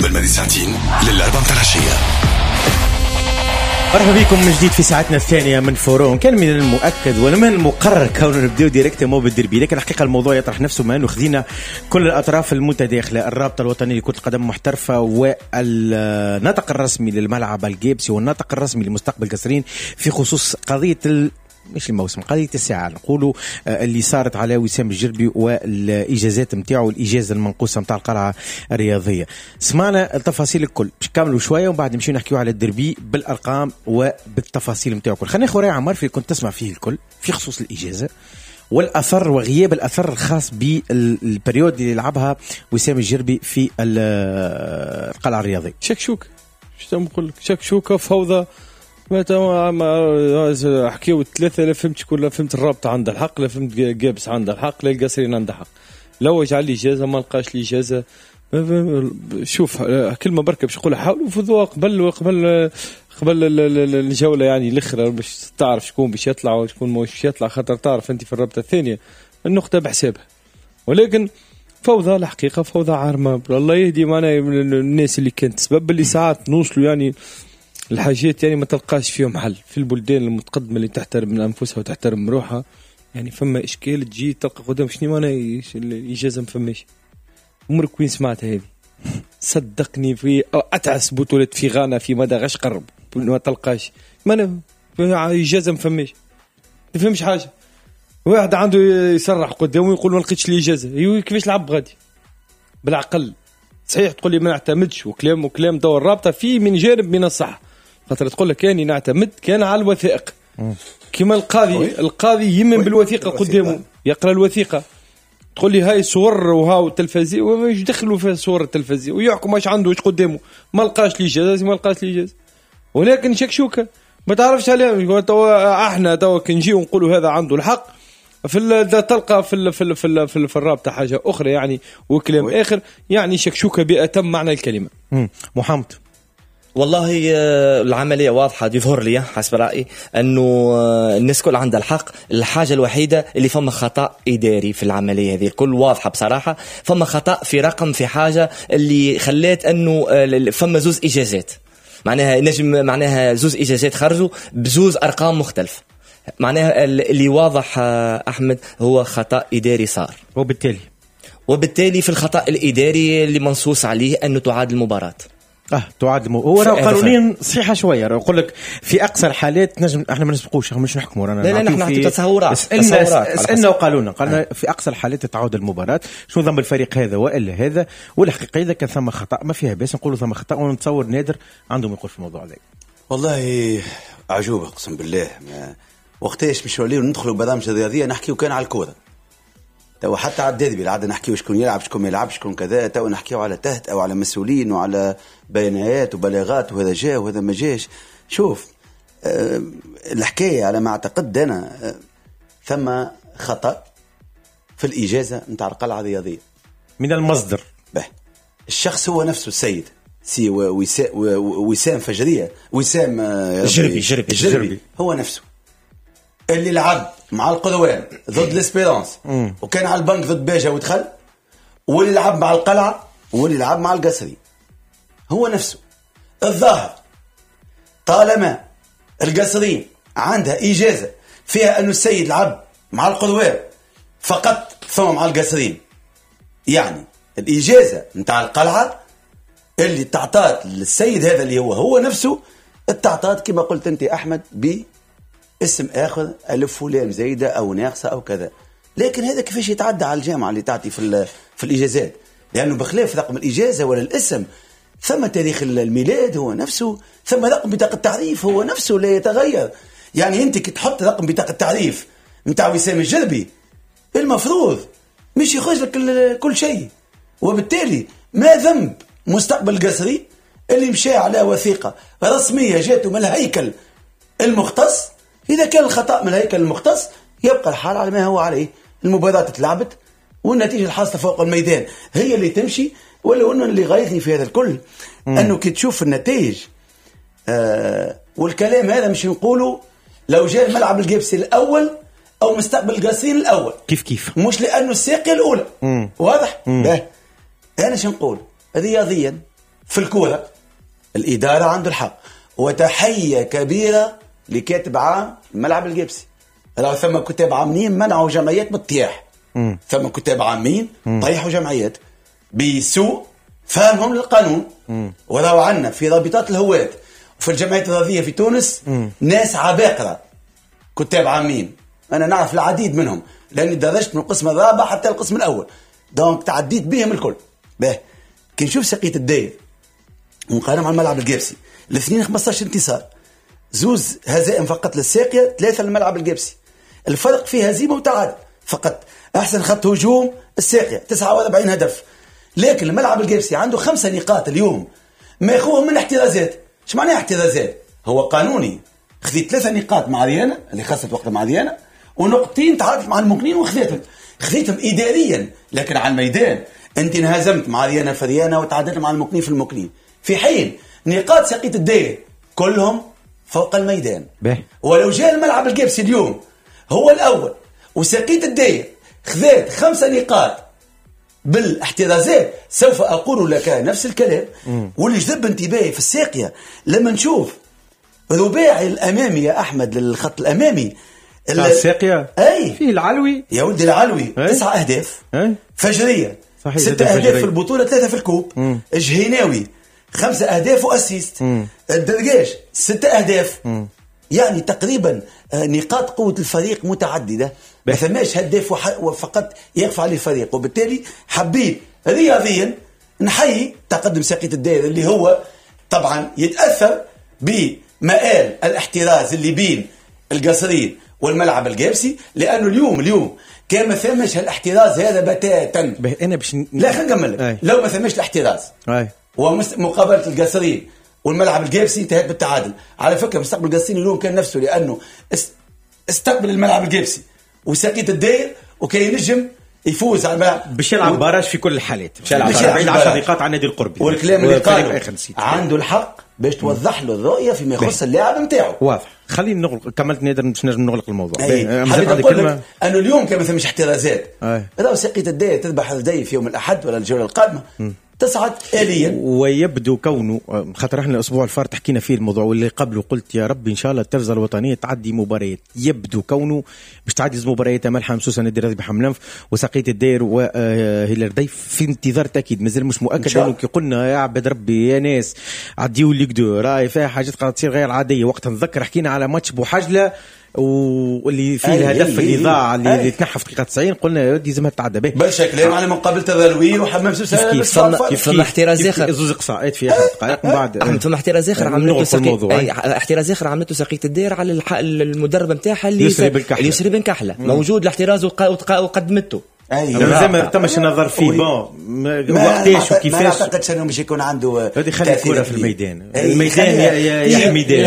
بالماضي ساعتين للأربعة متاع العشية. مرحبا بكم من جديد في ساعتنا الثانية من فورون. كان من المؤكد ولا من المقرر كون نبداو ديريكت مو بالدربي، لكن الحقيقة الموضوع يطرح نفسه ما انه خذينا كل الأطراف المتداخلة، الرابطة الوطنية لكرة القدم محترفة والناطق الرسمي للملعب الجيبسي والناطق الرسمي لمستقبل قصرين في خصوص قضية مش الموسم، قضية الساعة نقولوا اللي صارت على وسام الجربي والإجازات متاعه والإجازة المنقوصة متاع القلعة الرياضية. سمعنا التفاصيل الكل باش نكملوا شوية وبعد نمشيو نحكيو على الدربي بالأرقام وبالتفاصيل متاعه الكل. خلينا ناخذ رأي عمار في كنت تسمع فيه الكل في خصوص الإجازة والأثر وغياب الأثر الخاص بالبريود اللي لعبها وسام الجربي في القلعة الرياضية. شكشوك شو نقول لك، شكشوكة فوضى. ما حكيوا ثلاثة، لا فهمت شكون، لا فهمت الرابطة عندها الحق، لا فهمت جابس عندها الحق، لا القصرين عندها حق. لو جعل لي إجازة ما لقاش لي إجازة. شوف كلمة بركة باش نقولها، حاولوا فضوا قبل الجولة يعني الأخرى باش تعرف شكون باش يطلع وشكون مش يطلع، خاطر تعرف أنت في الرابطة الثانية النقطة بحسابها. ولكن فوضى الحقيقة، فوضى عارمة. الله يهدي معنا الناس اللي كانت سبب اللي ساعات نوصلوا يعني الحاجات يعني ما تلقاش فيهم حل في البلدان المتقدمة اللي تحترم من أنفسها وتحترم روحها. يعني فما إشكال تجي تلقى قدام شنو مانا الإجازة مفماش. عمرك وين سمعتها هذه؟ صدقني في أتعس بطولة في غانا في مدغشقر ما تلقاش مانا إجازة مفماش. تفهمش حاجة. واحد عنده يسرح قدامه ويقول ما لقيتش لي إجازة، كيفاش لعب غادي بالعقل؟ صحيح تقول لي ما نعتمدش وكلام دور الرابطة فيه من جانب من الصحة، خاطر تقول لك كاني نعتمد كان على الوثائق كما القاضي يمن بالوثيقة قدامه يقرأ الوثيقة، تقول لي هاي صور وهاو التلفزي وما يدخلوا فيها صور التلفزي ويحكم ايش عنده وايش قدامه. ما لقاش لي إجازة ما لقاش لي إجازة. ولكن شكشوكة ما تعرفش عليهم. احنا توا كنجي ونقولوا هذا عنده الحق تلقى في الرابطة حاجة أخرى يعني وكلام آخر يعني شكشوكة بأتم معنى الكلمة. محمد والله العملية واضحة، يظهر لي حسب رأيي أنه الناس كل عندها الحق. الحاجة الوحيدة اللي فما خطأ إداري في العملية هذه الكل واضحة بصراحة. فما خطأ في رقم في حاجة اللي خلت أنه فما زوز إجازات، معناها زوز إجازات خرجوا بزوز أرقام مختلفة. معناها اللي واضح أحمد هو خطأ إداري صار، وبالتالي في الخطأ الإداري اللي منصوص عليه أنه تعاد المباراة. تعاد هو قانونيا صحيحة شوية. يقول لك في أقصى الحالات نجم احنا ما نسبقوش مش نحكموا رانا لا نحن نحكي تصورات اسألنا وقالونا في أقصى الحالات تعود المباراة. شو ذنب الفريق هذا وإلا هذا؟ والحقيقة إذا كان ثم خطأ ما فيها بس نقولوا ثم خطأ، ونتصور نادر عندهم يقول في الموضوع هذا. والله عجوبة قسم بالله. وقتاش مش وليو ندخلوا برامج رياضية نحكيو كان على الكورة، تو حتى على الديربي العادة نحكيو شكون يلعب شكون ما يلعبش شكون كذا، تو نحكيو على تهت أو على مسؤولين وعلى بيانات وبلاغات وهذا جاء وهذا ما جاش. شوف الحكاية على ما اعتقد أنا ثم خطأ في الإجازة نتاع القلعة الرياضية من المصدر. الشخص هو نفسه السيد وسام فجرية وسام الجربي هو نفسه اللي لعب مع القروان ضد الاسبيرانس وكان على البنك ضد باجة ودخل، واللي لعب مع القلعة واللي لعب مع القصري هو نفسه. الظاهر طالما القصرين عندها إجازة فيها أنه السيد لعب مع القروان فقط ثم مع القصرين، يعني الإجازة متاع القلعة اللي تعطات للسيد هذا اللي هو نفسه التعطات كما قلت أنت أحمد اسم آخر ألف ولام زايدة أو ناقصة أو كذا. لكن هذا كيفاش يتعدى على الجامعة اللي تعطي في الإجازات؟ لأنه بخلاف رقم الإجازة ولا الاسم ثم تاريخ الميلاد هو نفسه، ثم رقم بطاقة التعريف هو نفسه لا يتغير. يعني أنت كي تحط رقم بطاقة التعريف متاع وسام الجربي المفروض مش يخرج لك كل شيء، وبالتالي ما ذنب مستقبل القصري اللي مشى على وثيقة رسمية جاته من الهيكل المختص. إذا كان الخطأ من الهيكل المختص يبقى الحال على ما هو عليه. المباراة تلعبت والنتيجة الحاصلة فوق الميدان هي اللي تمشي. ولو أنه اللي غايثني في هذا الكل أنه كي تشوف النتائج والكلام هذا مش نقوله لو جاء الملعب الجيبسي الأول أو مستقبل القاسين الأول كيف مش لأنه الساقية الأولى واضح. أنا شو نقول رياضيا في الكورة الإدارة عنده الحق. وتحية كبيرة لكاتب عام الملعب الجبسي. لو ثم كتاب عامين منعوا جمعيات بالطياح، ثم كتاب عامين طيحوا جمعيات بسوء فهمهم للقانون. ولو عنا في رابطات الهواة وفي الجمعيات الرياضية في تونس ناس عباقرة كتاب عامين، أنا نعرف العديد منهم لأني درجت من القسم الرابع حتى القسم الأول، دونك تعديت بهم الكل. باه كي نشوف سقية الداير ونقارن مع الملعب الجبسي، الاثنين 15 انتصار، 2 هزائم فقط للساقية، 3 للملعب الجبسي. الفرق فيه هزيمة وتعادل فقط. أحسن خط هجوم الساقية 49 هدف، لكن الملعب الجبسي عنده 5 نقاط اليوم ما ياخوهم من احترازات. ايش معناها احترازات؟ هو قانوني، خذيت 3 نقاط مع ديانا اللي خسرت وقت مع ديانا، ونقطتين تعادلت مع المقنين خذيتهم إداريا، لكن على الميدان أنت انهزمت مع ديانا في ديانا وتعادلت مع المقنين في المقنين، في حين نقاط سقية الداير كلهم فوق الميدان. ولو جاء الملعب الجبسي اليوم هو الأول وسقية الداير خذات 5 نقاط بالاحترازات، سوف أقول لك نفس الكلام. واللي جذب انتباهي في الساقية لما نشوف رباعي الأمامي يا أحمد للخط الأمامي الساقية فيه العلوي يا ولدي، العلوي 9 أهداف فجرية، 6 أهداف في البطولة، 3 في الكوب. جهيناوي 5 أهداف وأسيست. الدرجاش 6 أهداف. يعني تقريبا نقاط قوة الفريق متعددة، ما ثماش هداف فقط يقف عليه الفريق. وبالتالي حبيت رياضيا نحيي تقدم ساقية الداير اللي هو طبعا يتأثر بمآل الاحتراز اللي بين القصرين والملعب الجبسي، لأنه اليوم كان ما ثماش الاحتراز هذا بتاتا. أنا باش لا خلينا نكمل. لو ما ثماش الاحتراز ومقابلة القصرين والملعب الجبسي انتهت بالتعادل. على فكرة مستقبل القصرين اليوم كان نفسه، لأنه استقبل الملعب الجبسي وساقية الداير وكان ينجم يفوز على الملعب باش يلعب باراج في كل الحالات، باش يلعب 10 نقاط على نادي القربي. والكلام اللي قاله عنده الحق باش توضح له الرؤية فيما يخص اللاعب نتاعو. واضح. خلينا نغلق، كملت نادر باش نجم نغلق الموضوع. حبيت أقول لك أنه اليوم كان ما ثمش احترازات. راهو ساقية الداير تذبح الداي في يوم الأحد ولا الجولة القادمة تصعد آليا. ويبدو كونه خاطر احنا الاسبوع الفارط حكينا فيه الموضوع واللي قبله قلت يا ربي ان شاء الله الترزه الوطنيه تعدي مباريات. يبدو كونه باش تعدي مباريات ملحه مسوسه نادي الرياضي بحملنف وسقية الداير وهيلر دايف في انتظار تاكيد، مازال مش مؤكد. لانه كي قلنا يا عبد ربي يا ناس عديوا اللي قدو راي فيها حاجات قاعده تصير غير عاديه. وقت نتذكر حكينا على ماتش بوحجله واللي فيه الهدف اللي ضاع اللي تنحى في دقيقه 90 قلنا يا ودي لازمها تتعدى به برشا كلام على مقابله الذلوي وحمام سوسه. كيف احتراز اخر زوز قصائد في 10 دقائق من بعد احمد ثم احتراز اخر احتراز اخر عملته سقية الداير على المدرب نتاعها اللي يسري بن كحله موجود الاحتراز وقدمته. زي ما تمش نظر فيه وقتاش وكيفاش. ما اعتقدش انه مش يكون عنده خلي الكره في الميدان يا حميدان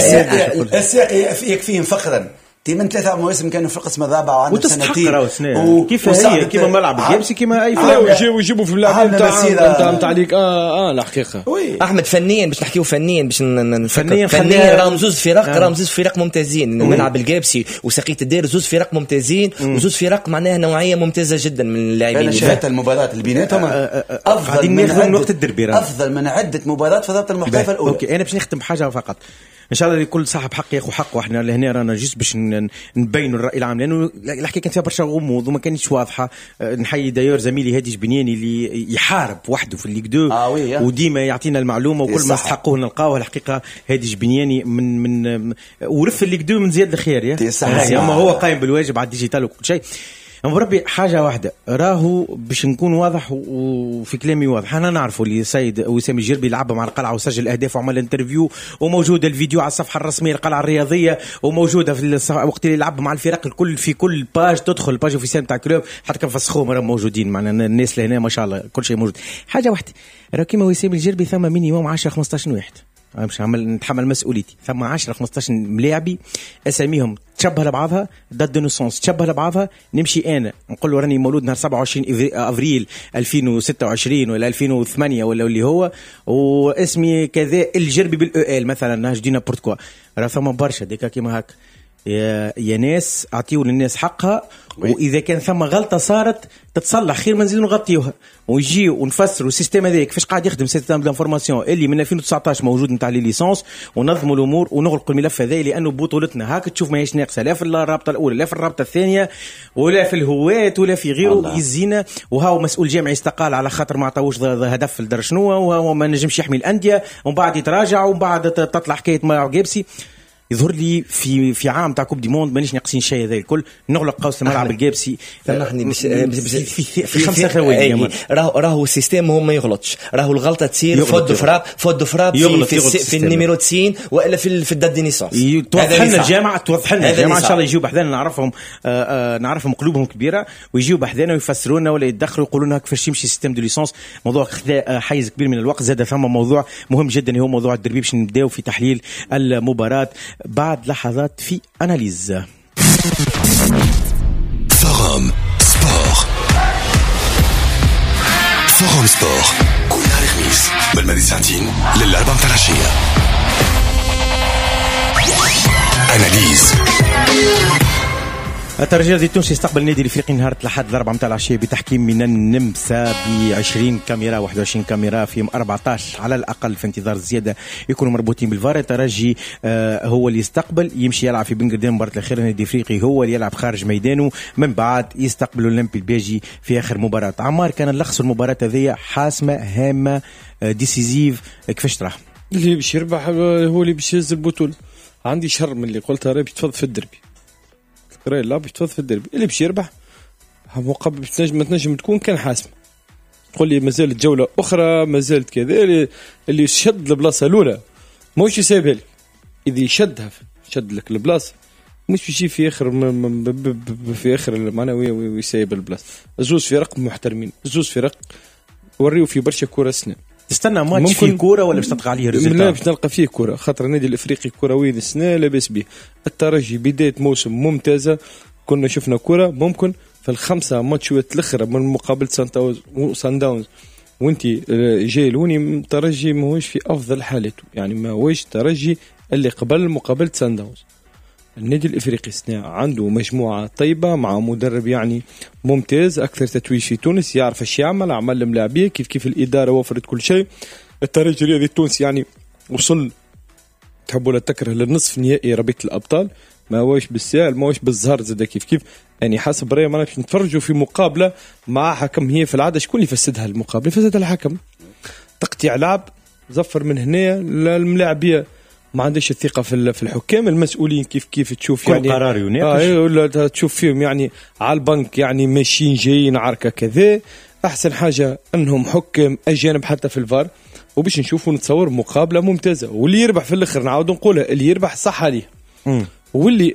الساقي يكفيهم فخرا من 3 مواسم كانوا في القسم الرابع وعنده سنتين كيف هي كيما ملعب الجبسي كيما اي فلاو يجيبوا في اللعب نتاع ليك الحقيقه. احمد فنيا باش نحكيو فنيا باش فنيا راهم 2 فرق راهم 2 فرق ممتازين. الملعب الجبسي وسقية الداير 2 فرق ممتازين و2 فرق معناها نوعيه ممتازه جدا من اللاعبين. انا شاهدت المباراه اللي بيناتهم افضل من وقت الدربي، افضل من عده مباريات في رابطه المحترفه الاولى. اوكي انا باش نختم بحاجه فقط ان شاء الله لكل صاحب حق ياخذ حقه. احنا لهنا رانا جيست باش نبينوا الراي العام، لانه الحكايه كانت فيها برشا غموض وما كانتش واضحه. نحيي دايور زميلي هادي جبنياني اللي يحارب وحده في الليغ 2 وديما يعطينا المعلومه وكل ما نستحقوه نلقاوه. الحقيقه هادي جبنياني من ورف الليغ 2 من زياد الخير يا اما هو قايم بالواجب على الديجيتال وكل شيء. بربي حاجة واحدة راهو باش نكون واضح وفي كلامي واضح. أنا نعرفوا اللي سيد وسام الجربي لعب مع القلعة وسجل أهداف وعمل انترفيو وموجود الفيديو على الصفحة الرسمية القلعة الرياضية وموجودة في وقت اللي لعب مع الفرق الكل في كل باج تدخل باج اوفيسيال تاع كلوب حتى كان فسخوهم راهم موجودين معنا الناس اللي هنا ما شاء الله كل شيء موجود. حاجة واحدة راهو كيما وسام الجربي ثم مينيموم 10 15 واحد مش نتحمل مسؤوليتي. ثم 10 15 ملاعبي اساميهم تشبه لبعضها ضد نوسونس تشبه لبعضها. نمشي انا نقول له راني مولود نهار 27 افريل 2026 ولا 2008 ولا اللي هو واسمي كذا الجربي بالاو ال مثلا جدينا بورتكوا راه ثم برشا ديكا كيما هكا يا ناس اعطيوا للناس حقها، واذا كان ثم غلطه صارت تتصلح خير ما نزيدوا نغطيوها ونجيو ونفسروا السيستم هذاك كيفاش قاعد يخدم سيستم دانفورماسيون اللي من 2019 موجود نتاع لي ليسونس، ونظموا الامور ونغلقوا الملف هذا لانه بطولتنا هاك تشوف ماهيش ناقصه لا في الرابطه الاولى لا في الرابطه الثانيه ولا في الهوات ولا في غيره يزينا. وهاو مسؤول جامعي استقال على خاطر ما عطاوش هدف لدر شنو، وهو ما نجمش يحمي الانديه، ومن بعد يتراجع ومن بعد تطلع حكايه مع جابسي. يظهر لي في عام تاع كوب دي موند مانيش ناقصين شيء هذا الكل، نغلق قوس الملعب الجابسي سامحني في 5 ثواني. راهو السيستم هو ما يغلطش، راهو الغلطه تصير فود فراب في النيميرو 90 والا في الدات دي نيسونس. توضح لنا الجامعه ان شاء الله يجيو بحذانا نعرفهم قلوبهم كبيره ويجيو بحذانا ويفسروا لنا ولا يتدخلوا يقولوا لنا كيفاش يمشي سيستم دو ليسونس. موضوع حيز كبير من الوقت، زاد ثم موضوع مهم جدا هو موضوع الدربي باش نبداو في تحليل المباراه بعد لحظات في أناليز. فورم سبور كل نهار الخميس من الماضي ساعتين للأربعة متاع العشية. أناليز. الترجي التونسي استقبل النادي الافريقي نهار الأحد الأربعة متاع العشية بتحكيم من النمسا ب20 كاميرا 21 كاميرا في 14 على الأقل في انتظار الزيادة يكونوا مربوطين بالفار. الترجي هو اللي يستقبل يمشي يلعب في بنغردان المباراة الأخيرة، النادي الافريقي هو اللي يلعب خارج ميدانه من بعد يستقبل الأولمبي البيجي في آخر مباراة. عمار كان لخص المباراة هذه حاسمة هامة ديسيزيف، كيفاش تراه؟ اللي باش يربح هو اللي باش يهز البطولة. عندي شر من اللي قلتها راهي بتفضل في الدربي قرير لا باش تفوز في الدربي اللي باش يربح مقابل تنجم تكون كان حاسم. تقول لي مازالت جوله اخرى مازالت كذا اللي شد البلاصه الاولى ماهوش يسيبها لك، اذا شدها شد لك البلاصه مش بيجي في اخر المعنويه ويسيب البلاصه. زوز فرق محترمين، زوز فرق وريو في برشا كره سنه. تستنى ماتش فيه كوره ولا باش تلقى عليه ريزلت؟ لا باش نلقى فيه كوره، خاطر النادي الافريقي كروي السنه لاباس به. الترجي بدايه موسم ممتازه، كنا شفنا كوره ممكن في الخمسه ماتشات الاخرى من مقابله سان داونز وانت جاي لوني الترجي ماهوش في افضل حالته، يعني ماهوش ترجي اللي قبل مقابله سان داونز. النادي الافريقي السنه عنده مجموعه طيبه مع مدرب يعني ممتاز، اكثر تتويج في تونس، يعرف ايش يعمل، عمل الملاعبيه كيف الاداره وفرت كل شيء. الترجي الرياضي التونسي يعني وصل تحبوا لا تكره للنصف نهائي ربيع الابطال، ما هوش بالسهل ما هوش بالزهر زاد كيف يعني حسب رايي. ما نتفرجوا في مقابله مع حكم هي في العاده شكون اللي فسدها المقابله؟ فسدها الحكم، تقطيع لعب زفر من هنا للملاعبيه، ما عندش الثقة في الحكام المسؤولين كيف تشوف كل يعني قرار يناقش ولا تشوف فيهم يعني على البنك يعني ماشيين جايين عركة كذا. أحسن حاجة أنهم حكام أجانب حتى في الفار، وباش نشوفوا نتصور مقابلة ممتازة. واللي يربح في الآخر نعاود نقولها اللي يربح صح عليه، واللي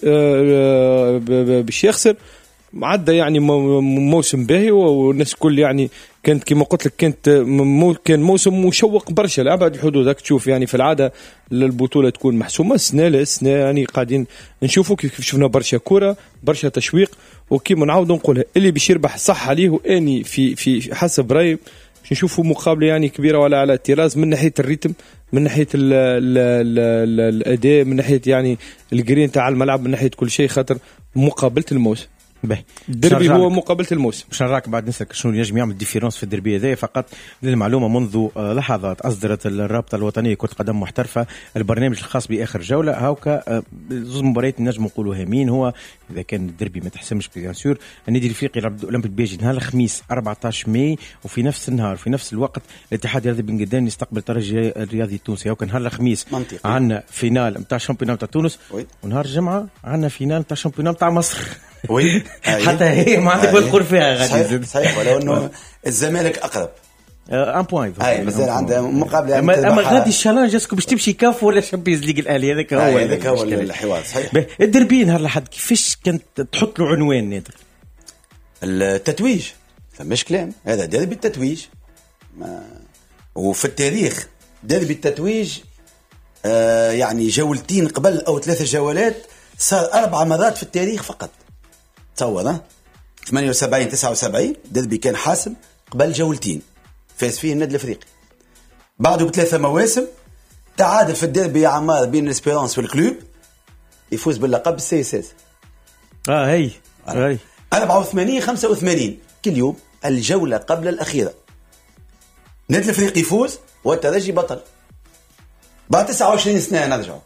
باش يخسر عدى يعني موسم باهي والناس كل يعني كانت كما قلت لك كان موسم مشوق برشا لأبعد الحدود. هاك تشوف يعني في العاده البطوله تكون محسومه السنه لسنه، يعني قاعدين نشوفوا كيف شفنا برشا كره برشا تشويق. وكيما نعاود نقولها اللي باش يربح صح عليه، واني في حسب رايي باش نشوفوا مقابله يعني كبيره ولا على الطراز من ناحيه الريتم، من ناحيه الاداء، من ناحيه يعني الجرين تاع الملعب، من ناحيه كل شيء، خاطر مقابله الموسم الدربي هو مقابلة الموسم. باش نراك بعد نسألك شنو ينجم يعمل ديفيرونس في الدربي هذا. فقط للمعلومة منذ لحظات أصدرت الرابطة الوطنية لكرة القدم محترفة البرنامج الخاص بآخر جولة. هاوكا زوج مباريات نجم نقولوا هامين، هو إذا كان الدربي ما تحسمش بيان سور النادي الافريقي يلعب اولمبيك بيجي نهار الخميس 14 ماي، وفي نفس النهار في نفس الوقت الاتحاد الرياضي بنغردان يستقبل الترجي الرياضي التونسي. هاوكا نهار الخميس عندنا فينال نتاع الشامبيونات نتاع تونس، ونهار الجمعة عندنا فينال نتاع الشامبيونات نتاع مصر. وي حتى هي ما عندك بالقر فيها غادي صحيح ولو انه الزمالك اقرب ان بوين مازال عنده مقابله. اما غادي الشالنج اسكو باش تمشي كاف ولا شامبيونز ليغ الاهلي؟ هذاك هو الحوار صحيح. الدربي نهار الاحد كيفاش كانت تحط له عنوان نادر؟ التتويج مش كلام، هذا دربي التتويج. وفي التاريخ دربي التتويج يعني جولتين قبل او 3 جولات صار 4 مرات في التاريخ فقط. تصور 78 79 دربي كان حاسم قبل جولتين فاز فيه النادي الافريقي. بعده ب3 مواسم تعادل في الدربي يا عمار بين الاسبيرانس والكلوب، يفوز باللقب السي اس اس. هي 84 85 كل يوم الجولة قبل الأخيرة النادي الأفريقي يفوز والترجي بطل. بعد 29 سنة نرجعوا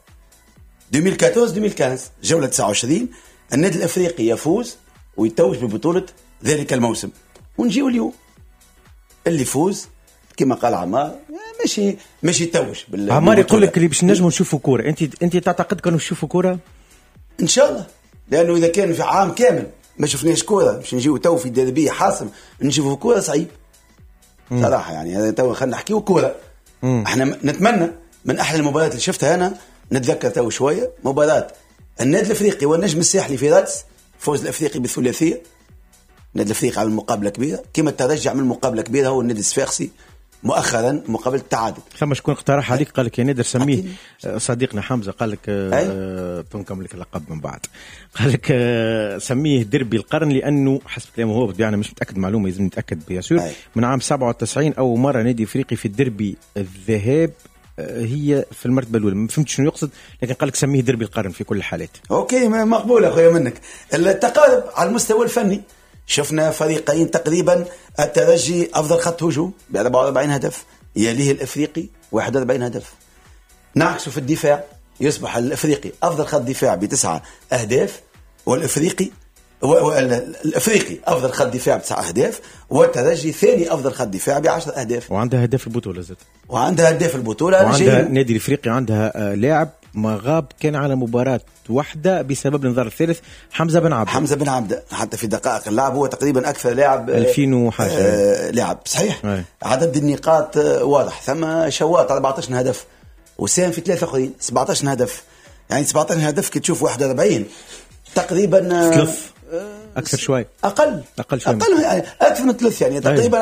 2014-2015 جولة 29 النادي الأفريقي يفوز ويتوج ببطولة ذلك الموسم. ونجيو اليوم اللي يفوز كما قال عمار ماشي يتوج عمار يقول لك اللي باش نجموا نشوفوا كورة. انت تعتقد كانوا نشوفوا كورة ان شاء الله، لانه اذا كان في عام كامل ما شفناش كورة باش نجيو تو في الدربية حاسم نشوفوا كورة صعيب صراحة. يعني هذا تو خلينا نحكيو كورة. احنا نتمنى من احلى المباريات اللي شفتها انا نتذكر تو شوية مباراة النادي الافريقي والنجم الساحلي في رادس، فوز الافريقي بالثلاثية. النادي الافريقي عمل مقابلة كبيرة كما الترجي عمل مقابلة كبيرة هو النادي الصفاقسي مؤخرا مقابلة التعادل. ثم شكون اقترح عليك قال لك يا نادر سميه صديقنا حمزة قال لك تنكمل لك اللقب من بعد قال لك سميه دربي القرن لانه حسب كلامه هو انا مش متاكد معلومه لازم نتاكد بها سور من عام 97 اول مره نادي افريقي في الدربي الذهاب هي في المرتبه الاولى. ما فهمتش شنو يقصد لكن قال لك سميه دربي القرن في كل الحالات. اوكي مقبول اخويا منك. التقارب على المستوى الفني شفنا فريقين تقريبا الترجي افضل خط هجوم ب 44 هدف يليه الافريقي 41 هدف. نعكسوا في الدفاع يصبح الافريقي افضل خط دفاع ب9 اهداف والافريقي الافريقي افضل خط دفاع ب9 اهداف والترجي ثاني افضل خط دفاع ب10 اهداف. وعندها هداف البطوله زاد وعندها هداف البطوله. وعندها نادي الافريقي عندها لاعب ما غاب كان على مباراة واحدة بسبب الانذار الثالث حمزة بن عبده حتى في دقائق اللعب هو تقريبا أكثر لاعب 2000 وحاجة لاعب صحيح. عدد النقاط واضح ثم شوات 14 هدف وسام في 3 آخرين 17 هدف. يعني 17 هدف كي تشوف 41 تقريبا ثلث أكثر شوي أقل يعني أكثر من ثلث يعني تقريبا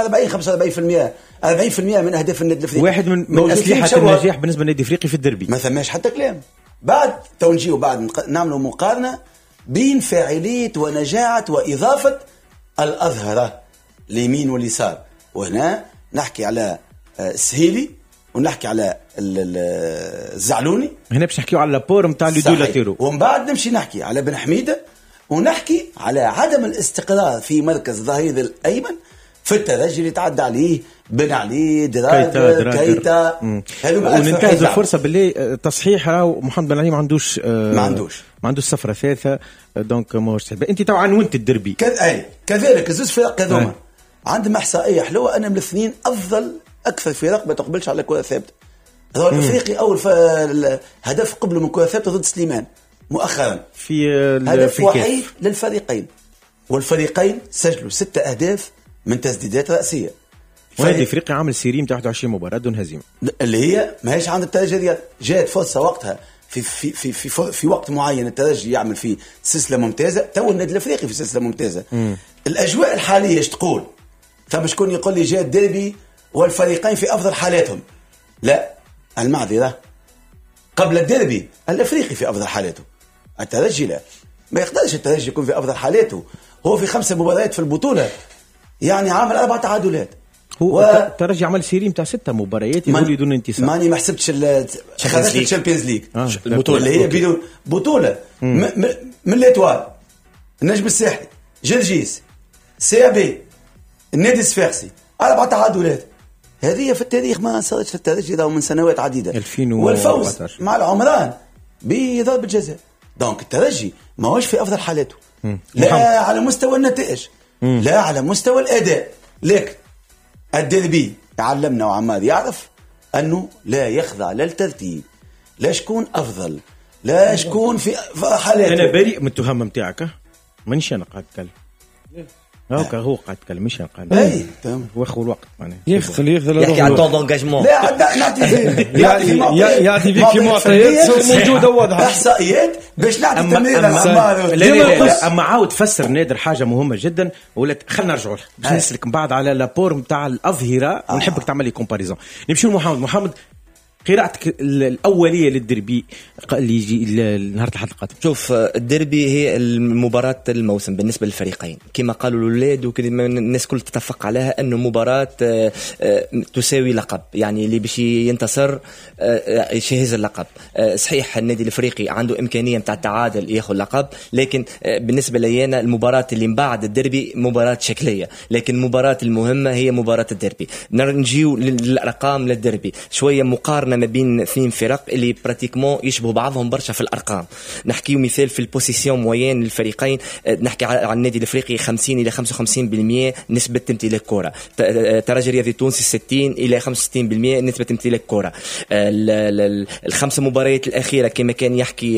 40-45% من أهداف النادي الأفريقي. واحد من أسلحة النجاح بالنسبة للنادي الأفريقي في الدربي ما ثماش حتى كلام. بعد تونجيو بعد نعملوا مقارنة بين فاعلية ونجاعة وإضافة الأظهرة اليمين واليسار. وهنا نحكي على السهيلي ونحكي على الزعلوني. هنا باش نحكيو على لابور نتاع لي دو لاتيرو ومن بعد نمشي نحكي على بن حميدة ونحكي على عدم الاستقرار في مركز ظهير الأيمن في الترجي اللي تعدى عليه بن علي دراجر كيتا. وننتهز الفرصة باللي تصحيح راهو محمد بن علي ما عندوش سفرة ثالثة دونك ماهوش سهل. انت طبعا وانت الدربي كذلك الزوج فرق هذوما عندهم احصائيه حلوه ان من الاثنين اكثر فرق ما تقبلش على كره ثابته. هذا الافريقي اول هدف قبله من كره ثابته ضد سليمان مؤخرا في هدف وحيد للفريقين والفريقين سجلوا 6 أهداف من تسديدات رأسية. ونادي افريقيا عامل سيريم تحت 21 مباراة دون هزيمة اللي هي ما هيش عند الترجي رياض. جاءت فرصة وقتها في وقت معين الترجي يعمل فيه سلسلة ممتازة. تو النادي الافريقي في سلسلة ممتازة. الأجواء الحالية ايش تقول؟ فمش كون يقول لي جاء الديربي والفريقين في أفضل حالاتهم. لا المعذرة قبل الديربي الافريقي في أفضل حالاته الترجي لا. ما يقدرش الترجي يكون في أفضل حالاته. هو في 5 مباريات في البطولة يعني عامل 4 تعادلات. هو الترجي عمل سيري متاع 6 مباريات يقول بدون انتصار. ماني ما حسبتش الشامبيونز ليج البطولة اللي هي بدون بطولة من الاتوال النجم الساحلي جرجيس سي بي النادي الصفاقسي 4 تعادلات. هذه في التاريخ ما صارتش في الترجي ده من سنوات عديدة. والفوز مع العمران بضربة جزاء. دونك الترجي ما هوش في أفضل حالاته لا على مستوى النتائج لا على مستوى الأداء. لكن الدربي علمنا وعمار يعرف أنه لا يخضع للترتيب لا شكون أفضل لا شكون في حالاته. أنا بريء من التهمة متاعك مانيش أنا قاعد أتكلم هو قاعد يتكلم مش قاعد اي تمام واخو الوقت معناها يحكي عن طون دونجاجمون لا يعطي فيك معطيات موجوده واضحه احصائيات باش نعطي تمرير العمار. لا اما عاود فسر نادر حاجه مهمه جدا ولات خلينا نرجعوا لها باش نسلك من بعد على لابور نتاع الاظهره ونحبك تعمل لي كومباريزون. نمشيو لمحمد قراءتك الاوليه للدربي اللي يجي نهار الأحد القادم. شوف الديربي هي المباراة الموسم بالنسبة للفريقين كما قالوا الأولاد وكما الناس كل تتفق عليها أنه مباراة تساوي لقب، يعني اللي باش ينتصر يشهز اللقب. صحيح النادي الافريقي عنده امكانيه نتاع التعادل ياخذ لقب، لكن بالنسبه لي انا المباراه اللي من بعد الديربي مباراه شكليه، لكن المباراه المهمه هي مباراه الديربي. نجيو للارقام للديربي شويه مقارنه ما بين اثنين فرق اللي براتيكمون يشبهوا بعضهم برشا في الارقام. نحكيو مثال في البوزيسيون موين للفريقين، نحكي على النادي الافريقي 50 الى 55% نسبه امتلاك كره، ترجي الرياضي التونسي 60 الى 65% نسبه امتلاك كره. الخمس مباريات الأخيرة كما كان يحكي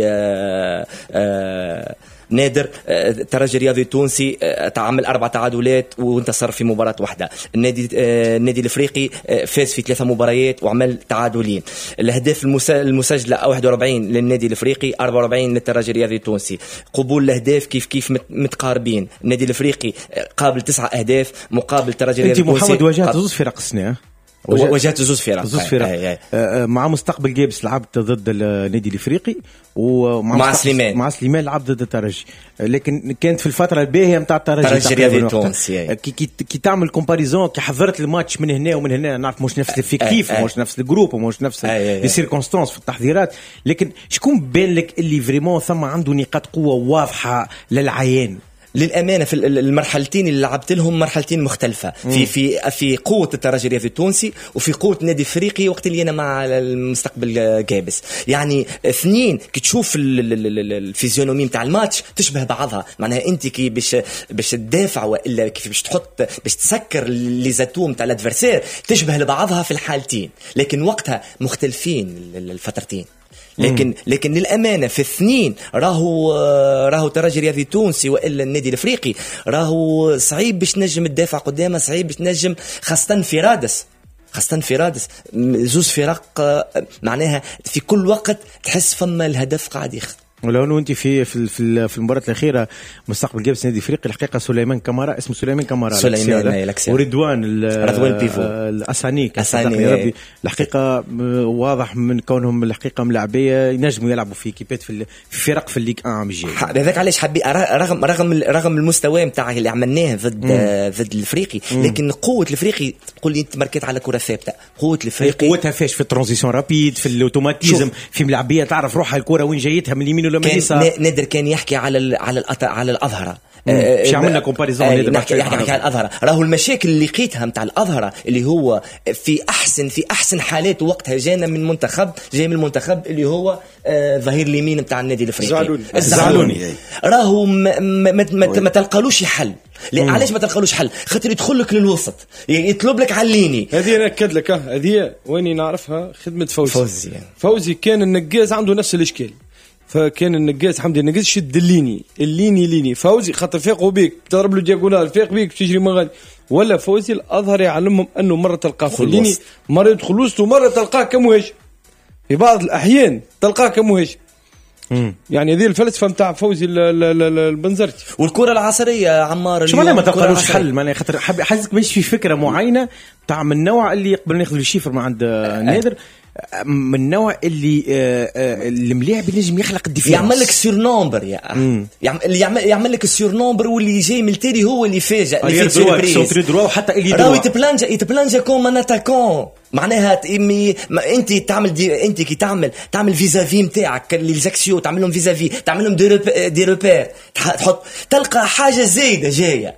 نادر، الترجي الرياضي التونسي تعمل 4 تعادلات وانتصر في مباراة واحدة. النادي الافريقي فاز في 3 مباريات وعمل تعادلين. الاهداف المسجلة 41 للنادي الافريقي، 44 للترجي الرياضي التونسي. قبول الاهداف كيف متقاربين، النادي الافريقي قابل 9 أهداف مقابل الترجي الرياضي التونسي. انت محمد واجهت زوج فرق السنة، واجهت زوج فرق مع مستقبل جابس لعبت ضد النادي الافريقي، ومع سليمان لعب ضد الترجي، لكن كانت في الفتره الباهيه نتاع الترجي الرياضي التونسي. كي تعمل كومباريزون، كي حضرت الماتش من هنا ومن هنا، نعرف مش نفس الفيكتيف ومش نفس الجروب ومش نفس لي سيركونستانس في التحضيرات، لكن شكون بان لك اللي فريمون ثم عنده نقاط قوه واضحه للعيان؟ للأمانة في المرحلتين اللي لعبت لهم مرحلتين مختلفة، في قوة الترجي الرياضي التونسي وفي قوة النادي الافريقي وقت اللي أنا مع المستقبل جابس. يعني اثنين كي تشوف الفيزيونومي متاع الماتش تشبه بعضها، معناها أنت كي باش تدافع وإلا كيف باش تسكر لي زاتوم تاع الادفرسير تشبه لبعضها في الحالتين، لكن وقتها مختلفين الفترتين. لكن للأمانة في الاثنين راهو ترجي رياضي تونسي وإلا النادي الافريقي راهو صعيب باش نجم الدافع قدامه، صعيب باش نجم خاصة في رادس زوز فرق معناها في كل وقت تحس فما الهدف قاعد يخدم. ولو انت في المباراه الاخيره مستقبل جابس نادي افريقيا الحقيقه سليمان كامارا، اسمه سليمان كامارا ورضوان البيفو الاساني الحقيقه واضح من كونهم الحقيقه ملاعبيه ينجموا يلعبوا في كيبات في فرق في الليغ 1 مش جاي. هذاك علاش حبي رغم المستوى نتاع اللي عملناه ضد الافريقي، لكن قوه الافريقي تقول لي انت مركت على كره ثابته. قوه الافريقي قوتها فاش في الترانزيسيون رابيد، في الاوتوماتيزم، في ملاعبيه تعرف روحها الكره وين جايتها من اليمين نادر كان يحكي على الأظهرة، مش عملنا كومباريزون. يحكي على الأظهرة، راهو المشاكل اللي لقيتها متاع الأظهرة اللي هو في أحسن حالات وقتها جاي من المنتخب اللي هو ظهير اليمين متاع النادي الافريقي الزعلوني، راهو ما تلقالوش حل. علاش ما تلقالوش حل؟ خاطر يدخل لك للوسط يطلب لك عليني. هذه ناكد لك هذه وين نعرفها خدمه فوزي كان النقاز عنده نفس الاشكال، فكان النقاز حمدي النقاز شد الليني فوزي خاطر فاقوا بيك تضرب له دياغونال فاق بيك تجري من غادي، ولا فوزي الأظهر يعلمهم أنه مرة تلقاه في الليني، مرة يدخل وسط، ومرة تلقاه كمهاجم، في بعض الأحيان تلقاه كمهاجم. يعني هذه الفلسفه نتاع فوزي البنزرتي. والكره العصريه عمار شو معناها ما تلقالوش حل؟ معناها خاطر حاسك ماشي في فكره معينه تاع من النوع اللي يقبل ناخذ الشيفر من عند نادر، من النوع اللي الملاعب ينجم يخلق الدفاع، يعمل لك سيرنومبر يعمل لك السيرنومبر، واللي جاي من التالي هو اللي فاجأ اللي في دروا حتى اللي راهو يتبلانجا كوم ان اتاكون. معناها انت انت كي تعمل فيزافي نتاعك ليزاكسيو، تعمل لهم فيزافي، تعمل لهم دي روبير، تحط تلقى حاجه زايده جايه.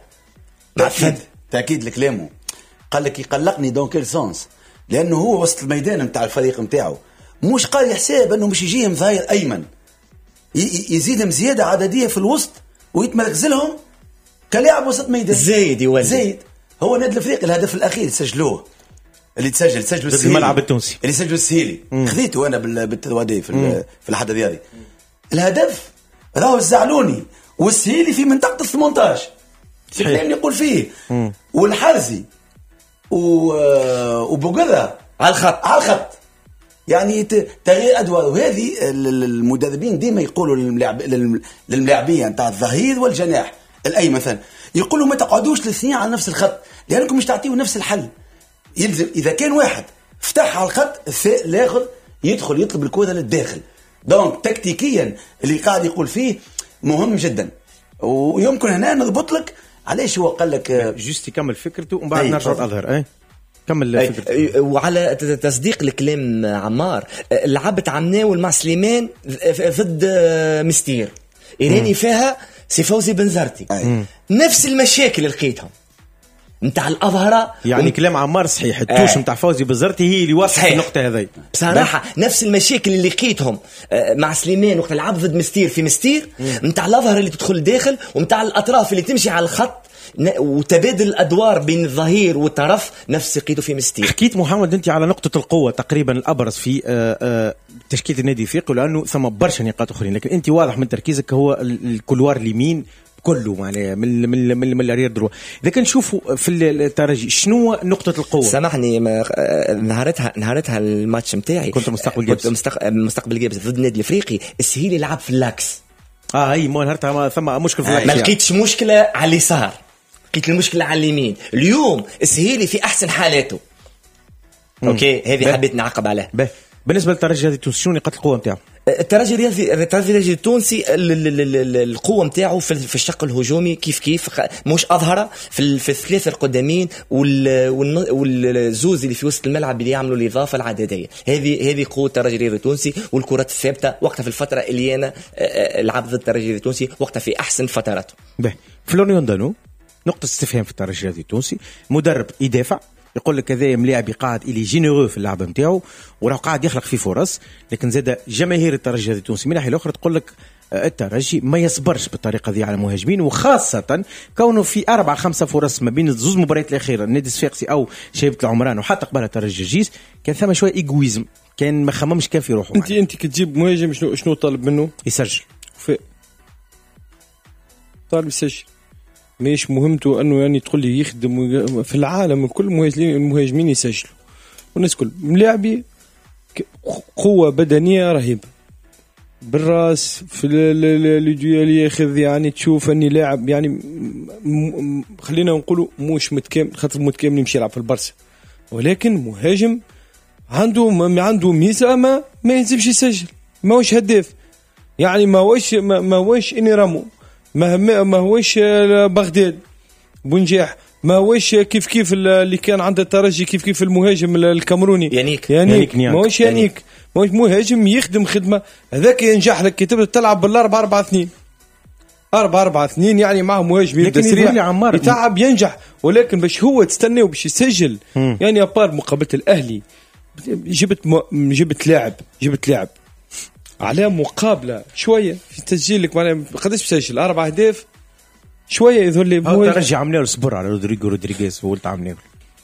تاكيد لكلامه، قال لك يقلقني دون كيل سونس، لانه هو وسط الميدان نتاع الفريق نتاعو مش قال حساب انه مش يجيهم ظهير ايمن يزيدهم زياده عدديه في الوسط ويتمركزلهم كلاعب وسط ميدان زايد. هو نادي الافريقي الهدف الاخير سجلوه اللي تسجلوا في الملعب التونسي، اللي سجلوا السهيلي، خذيته انا بالتوادي في الحدث هذه. الهدف راهو الزعلوني والسهيلي في منطقه ال18 اللي يقول فيه، والحرزي وبوغدا على الخط يعني تغيير ادوار. وهذه المدربين ديما يقولوا للملاعبيه نتاع الظهير والجناح الايمن مثلا، يقولوا ما تقعدوش الاثنين على نفس الخط لانكم مش تعطيوا نفس الحل. يلزم اذا كان واحد فتح على الخط الاخر يدخل يطلب الكرة للداخل. دونك تكتيكيا اللي قاعد يقول فيه مهم جدا، ويمكن هنا نضبط لك علاش هو قال لك جوست يكمل فكرته ومن بعد نرجع نظهر. كمل فكرته. وعلى تصديق الكلام عمار، لعبت عمناول مع سليمان ضد مستير إيراني فيها سي فوزي بن زرتي، نفس المشاكل لقيتهم نتاع الأظهرة. يعني كلام عمار صحيح، التوش نتاع فوزي بزرتي هي اللي وصلت النقطة هذه بصراحة. نفس المشاكل اللي لقيتهم مع سليمان وقت العب ضد مستير في مستير، نتاع الأظهرة اللي تدخل داخل ومتاع الأطراف اللي تمشي على الخط وتبادل الأدوار بين الظهير والطرف، نفس لقيته في مستير. حكيت محمد أنت على نقطة القوة تقريبا الأبرز في تشكيلة النادي الإفريقي، لأنه ثم برشا نقاط أخرين، لكن أنت واضح من تركيزك هو الكولوار اليمين كله معناها من الاريير دروا. إذا كان نشوفوا في الترجي شنو نقطة القوة؟ سامحني نهارتها الماتش متاعي كنت مستقبل جيبس ضد النادي الافريقي، السهيلي لعب في اللاكس. هي مو نهارتها ثم مشكلة في اللاكس. ما لقيتش مشكلة على اليسار، لقيت المشكلة على اليمين. اليوم السهيلي في احسن حالاته. اوكي هذه حبيت نعقب عليها. بالنسبة للترجي هذه تونس شنو نقاط القوة نتاعو؟ الترجي الرياضي التونسي القوة متاعه في الشق الهجومي كيف مش أظهر في الثلاثة القدامين والزوز اللي في وسط الملعب اللي يعملوا الإضافة العددية. هذه قوة الترجي التونسي، والكرات الثابتة وقتها في الفترة اللي أنا لعب ضد الترجي التونسي وقتها في أحسن فتراته. فلوريان دانو نقطة استفهام في الترجي التونسي، مدرب يدافع يقول لك هذا ملاعب قاعد إلي جينيرو في اللعبة نتاعو وراه قاعد يخلق فيه فرص، لكن زاد جماهير الترجي التونسي من ناحية الأخرى تقول لك الترجي ما يصبرش بالطريقة ذي على المهاجمين، وخاصة كونه في 4-5 فرص ما بين الزوز مباريات الأخيرة النادي الصفاقسي أو شيبة العمران وحتى قبلها الترجي الجيز، كان ثم شوية إيجويزم، كان ما خممش كان في روحه. أنت كتجيب مهاجم شنو طالب منه؟ يسجل. طالب يسجل، مش مهمته انه يعني تقول لي يخدم في العالم كل المهاجمين يسجلوا والناس كل ملاعبي قوة بدنية رهيبة بالراس في اللي ياخذ، يعني تشوف اني لاعب يعني خلينا نقولوا مش متكامل، خاطر متكامل يمشي يلعب في البرسا، ولكن مهاجم عنده ميزة ما ينزلش يسجل، ما هوش هداف، يعني ما هوش اني رامو، ما هوش بغداد بونجاح، ما هوش كيف اللي كان عند الترجي كيف المهاجم الكامروني يانيك ما هوش يانيك، ما هوش مهاجم يخدم خدمة هذاك ينجح لك كي تبدأ تلعب بال4-4-2 4-4-2 يعني معه مهاجم يبدأ سريع يتعب ينجح، ولكن باش هو تستناه باش يسجل يعني أبار مقابلة الأهلي جبت لاعب على مقابلة شوية في تسجيلك معناها قداش بسجل 4 أهداف شوية يظهر لي ترجع عملوا صبر على رودريغيز هو اللي عملوا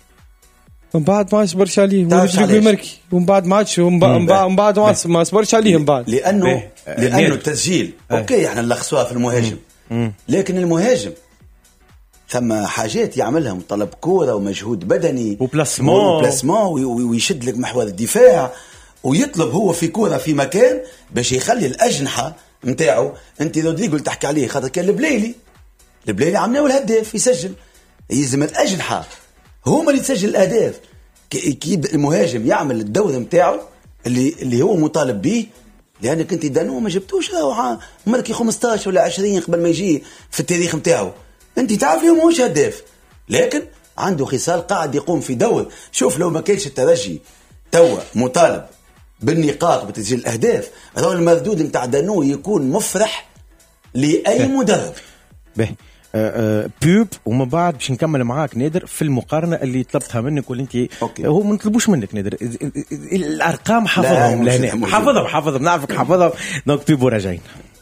من بعد ما صبرش عليه رودريغو المركي، ومن بعد ما عادش ما صبرش عليه من بعد لأنه التسجيل أوكي احنا نلخصوها في المهاجم، لكن المهاجم ثم حاجات يعملها مطلب كورة ومجهود بدني وبلاسمون ويشد لك محور الدفاع، ويطلب هو في كورة في مكان باش يخلي الأجنحة متاعه. انت رودريغو اللي تحكي عليه خاطر كان البليلي عمناه الهداف يسجل، يلزم الأجنحة هما اللي تسجل الأهداف. كي المهاجم يعمل الدور متاعه اللي هو مطالب به، لأنك انت دانو ما جبتوش مركي 15 ولا 20 قبل ما يجي في التاريخ متاعه، انت تعرف اليوم هوش هداف، لكن عنده خصال قاعد يقوم في دور. شوف لو ما كانش الترجي توا مطالب بالنقاط وبتسجيل الأهداف، هذا المردود متاع دانو يكون مفرح لأي مدرب. بيوب ومن بعد باش نكمل معاك نادر في المقارنة اللي طلبتها منك واللي انت هو ما نطلبوش منك نادر الأرقام حافظهم لهنا حافظهم نعرفك حافظهم. دونك بيوب وراجعين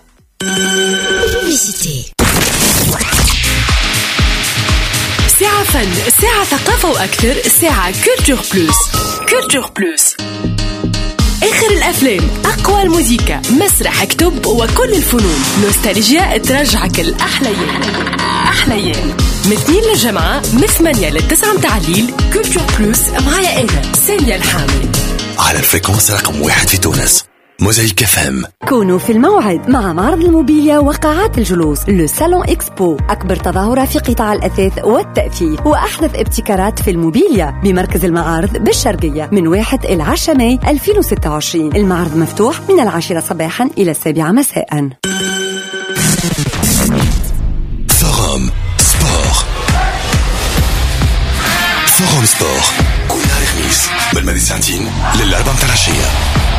ساعة فن، ساعة ثقافة وأكثر، ساعة كولتور بلوس. آخر الأفلام، أقوى الموسيقى، مسرح، كتب وكل الفنون. نوستالجيا ترجعك الأحليان من 2 للجمعة من 8 ل9 متاع الليل. كولتور بلوس معايا أنا سامية الحامل على الفريكونس رقم 1 في تونس. موزايك FM. كونوا في الموعد مع معرض الموبيليا وقاعات الجلوس لو سالون إكسبو، أكبر تظاهرة في قطاع الأثاث والتأثيث وأحدث ابتكارات في الموبيليا بمركز المعارض بالشرقية من 1 إلى 10 ماي 2026. المعرض مفتوح من 10 صباحا إلى 7 مساء. فورم سبور. فورم سبور كل نهار خميس من مدينة سانتين للأربعة متاع العشية.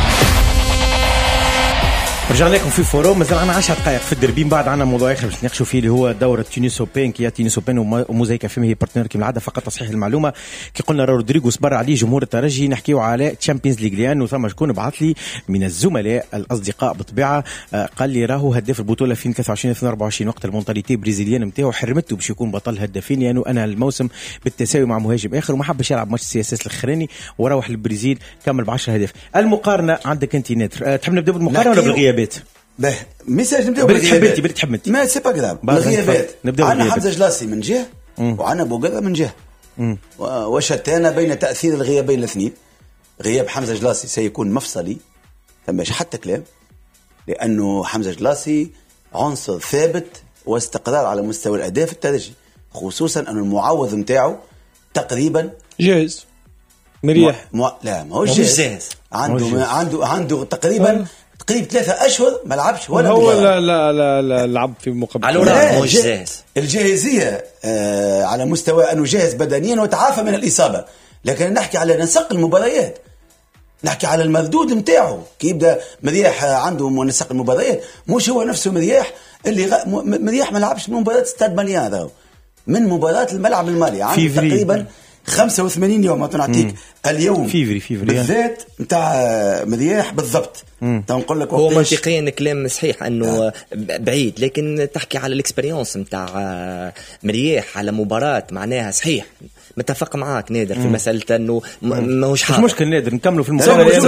رجعنا لكم في فوروم. مازال عنا 10 دقائق في الدربي، من بعد عنا موضوع اخر باش نناقشوا فيه اللي هو دوره تونس اوبن. كي تونس اوبن وموزايك اف ام هي بارتنر كيما العاده. فقط تصحيح المعلومه، كي قلنا رودريغو صبر عليه جمهور الترجي نحكيو على تشامبيونز ليغ، لانه ثم شكون بعث لي من الزملاء الاصدقاء بالطبيعه قال لي راهو هداف البطوله 2023 2024 وقت المونتاليتي بريزيليان نتاعو حرمته باش يكون بطل هدافين، لانه انا الموسم بالتساوي مع مهاجم اخر وما حبش يلعب ماتش سي اس اس الاخراني وروح للبرازيل كمل ب10 اهداف. المقارنه عندك انت نادر، تحب نبدا بالمقارنه ولا بالغيابات؟ به ميساج نبداو بالغيابات. تحب انت ما سي با كلام الغيابات. عندنا حمزه جلاسي من جهه وعندنا بوقره من جهه، وشتان بين تاثير الغيابين الاثنين. غياب حمزه جلاسي سيكون مفصلي، فماش حتى كلام، لانه حمزه جلاسي عنصر ثابت واستقرار على مستوى الاداء في الترجي، خصوصا ان المعوض نتاعو تقريبا جاهز مريح. لا ما هو جاهز. عنده تقريبا 3 أشهر ما لعبش ولا هو لا لعب في مقابل على جاهز. الجاهزية على مستوى أنه جاهز بدنيا وتعافى من الإصابة، لكن نحكي على نسق المباريات، نحكي على المردود متاعه. كي يبدأ مريح عنده نسق المباريات، مش هو نفسه مريح اللي مريح ما لعبش من مباراة ستاد ماليان، ذا من مباراة الملعب المالي عنده تقريبا 85 يوم. نعطيك اليوم فيفري بالذات نتاع مرياح بالضبط. نقول لك هو منطقيا كلام صحيح انه بعيد، لكن تحكي على الاكسبيريونس نتاع مرياح على مباراة معناها صحيح. متفق معاك نادر في مسألة انه ماهوش حاضر. مش مشكل نادر نكملوا في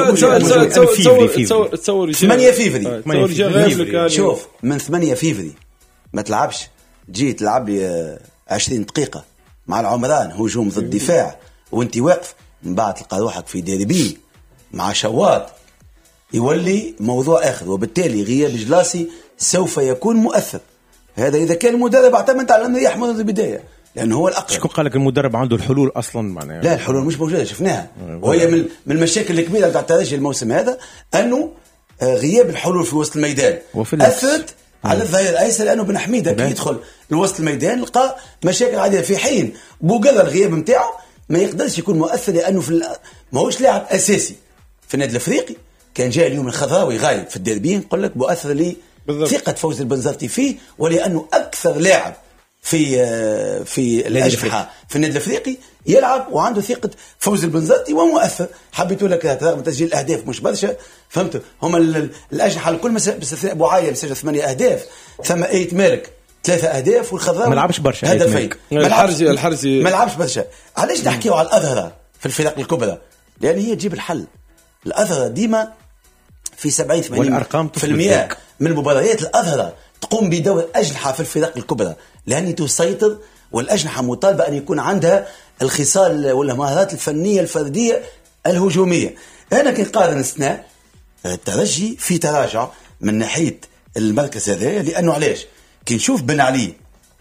تصور 8 فيفري. شوف من 8 فيفري ما تلعبش، جيت تلعب لي 20 دقيقة مع العمران هجوم ضد دفاع وانت واقف، من بعد تلقى روحك في ديربي مع شواط، يولي موضوع آخر. وبالتالي غياب جلاسي سوف يكون مؤثر. هذا إذا كان المدرب اعتمد على أنه يحمل البداية، لأنه هو الأقرب. شكون قال لك المدرب عنده الحلول أصلا؟ معناها لا، الحلول مش موجودة، شفناها. وهي من المشاكل الكبيرة بتاع الترجي الموسم هذا، أنه غياب الحلول في وسط الميدان أثرت على الظهير الايسر، لانه بن حميده كي يدخل لوسط الميدان لقى مشاكل عديده، في حين بوقدر الغياب نتاعو ما يقدرش يكون مؤثر، لانه ماهوش لاعب اساسي في النادي الافريقي. كان جاء اليوم الخضراوي غايب في الديربي، نقول لك مؤثر لي ثقه فوز البنزرتي فيه، ولانه اكثر لاعب في الاجنحه في النادي الافريقي يلعب وعنده ثقه فوز البنزرتي ومؤثر. حبيت لك رغم تسجيل الاهداف مش برشا، فهمت؟ هما الاجنحه الكل باستثناء بوعاية سجل 8 اهداف، ثم ايت مالك 3 اهداف، والخضراوي ما لعبش برشا هدفين. الحرزي ما لعبش برشا. علاش نحكيو على الاظهره في الفرق الكبرى؟ لان هي تجيب الحل. الاظهره ديما في 70-80% من المباريات الاظهره تقوم بدور اجنحه في الفرق الكبرى، لأن تسيطر، والأجنحة مطالبة أن يكون عندها الخصال ولا مهارات الفنية الفردية الهجومية. أنا كي نقارن السنة الترجي في تراجع من ناحية المركز هذا، لأنه علاش؟ كي نشوف بن علي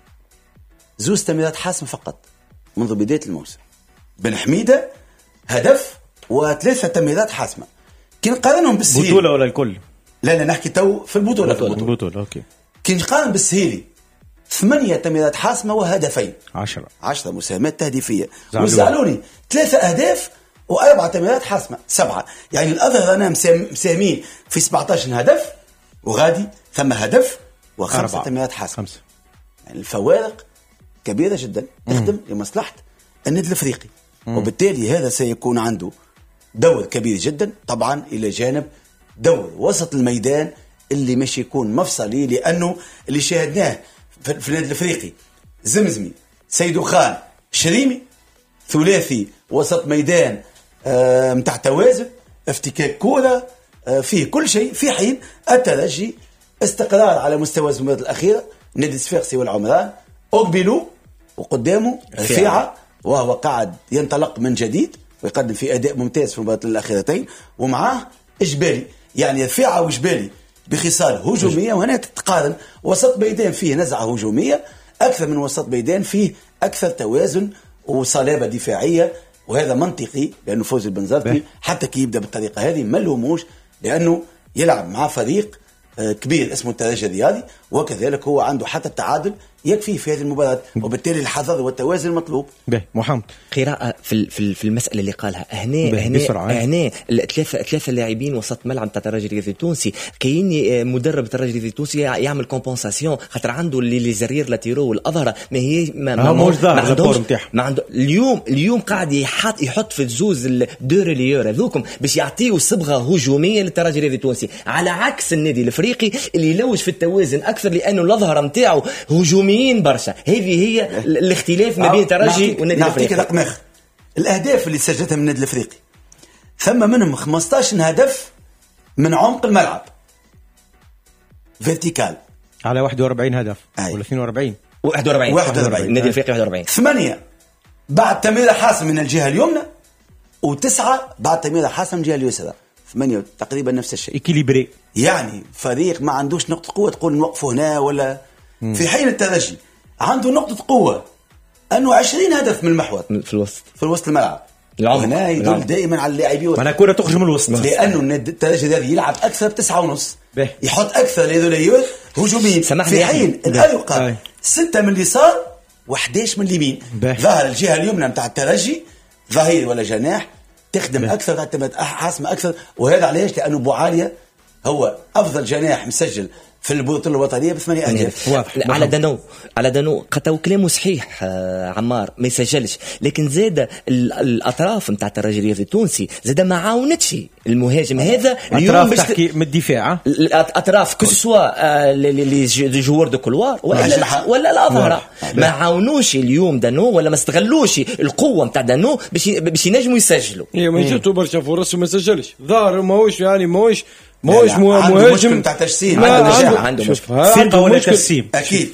2 تمريرات حاسمة فقط منذ بداية الموسم، بن حميدة هدف و3 تمريرات حاسمة. كي نقارنهم بالسهيلي بطولة ولا الكل؟ لا نحكي تو في البطولة. البطولة أوكي. كي نقارن بالسهيلي 8 تمريرات حاسمة وهدفين، 10 مساهمات تهديفية. وزعلوني 3 أهداف و4 تمريرات حاسمة 7. يعني الأظهر أنا مساهمين في 17 هدف، وغادي ثم هدف و5 تمريرات حاسمة. يعني الفوارق كبيرة جدا تخدم لمصلحة النادي الأفريقي، وبالتالي هذا سيكون عنده دور كبير جدا، طبعا إلى جانب دور وسط الميدان اللي مش يكون مفصلي، لأنه اللي شاهدناه في النادي الافريقي زمزمي، سيدو خان، شريمي، ثلاثي وسط ميدان متاع توازن، افتكاك كوره، فيه كل شيء. في حين الترجي استقرار على مستوى المباريات الاخيره، نادي الصفاقسي والعمران أقبلوا وقدامه رفيعه، وهو قاعد ينطلق من جديد ويقدم في اداء ممتاز في المباراتين الاخيرتين، ومعاه اجباري. يعني دفاع وجبالي بخصال هجوميه، وهنا تتقارن وسط ميدان فيه نزعه هجوميه اكثر من وسط ميدان فيه اكثر توازن وصلابه دفاعيه. وهذا منطقي لانه فوزي البنزرتي حتى كي يبدا بالطريقه هذه ما نلوموش، لانه يلعب مع فريق كبير اسمه الترجي الرياضي، وكذلك هو عنده حتى التعادل يكفي في هذه المباراة، وبالتالي الحذر والتوازن مطلوب. محمد قراءة في المسألة اللي قالها هنا ثلاثة لاعبين وسط ملعب تاع الترجي الرياضي التونسي. كاين مدرب الترجي الرياضي التونسي يعمل كومبنساسيون خاطر عنده اللي زرير لاتيرو والاظهره ما عنده اليوم قاعد يحط في الزوز الدور ليور هذوكم باش يعطيوا صبغه هجوميه للترجي الرياضي التونسي، على عكس النادي الافريقي اللي يلوج في التوازن اكثر لانه الاظهره نتاعو هجوميين برشا. هذه هي الاختلاف ما بين الترجي والنادي الافريقي. نعطيك رقم اخر، الاهداف اللي سجلتها من النادي الافريقي ثم منهم 15 هدف من عمق الملعب فيرتيكال على 41 هدف ولا 42 النادي الافريقي 41. 8 بعد تمريره حاسم من الجهه اليمنى و9 بعد تمريره حاسم من الجهه اليسرى. 8 تقريبا نفس الشيء، إكيليبري. يعني فريق ما عندوش نقطه قوه تقول نوقفه هنا ولا في حين الترجي عنده نقطه قوه انه 20 هدف من المحور في الوسط الملعب. هنا يدل دائما على اللاعبين، انا كره تخرج من الوسط لانه الترجي هذا يلعب اكثر ب9.5 يحط اكثر لهذول هجوميين، في حين الألقى 6 من اليسار و11 من اليمين. ظهر الجهه اليمنى نتاع الترجي ظهير ولا جناح تخدم اكثر، تعتمد حاسمه اكثر. وهذا علاش؟ لانه بوعاليه هو افضل جناح مسجل في البطولة الوطنية ب8 أهداف. على دانو قطعوا كلامه صحيح. عمار ما يسجلش، لكن زاد الأطراف نتاع الترجي الرياضي التونسي زاد ما عاونتش المهاجم هذا اليوم تحكي من الدفاع. الأطراف كسوا لي جوار دو كولوار ولا الأظهرة ما عاونوش اليوم دانو، ولا ما استغلوش القوة نتاع دانو باش ينجموا يسجلوا. ما جاتو برشا فرص وما سجلش. ظاهر ماهوش مهاجم تاع تجسيم، عنده ثقة ولا تجسيم اكيد.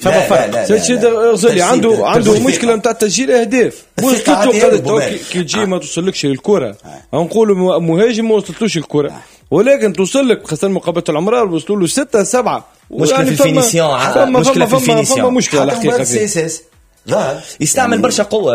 عنده مشكله نتاع تسجيل اهداف. كي تجي ما توصلكش للكره، نقولوا مهاجم ما وصلتوش الكره، ولكن توصلك خاصه مقابله العمران وصلوا له 6-7. مشكله في الفينيسيون، مشكله الحقيقه يستعمل برشا قوة.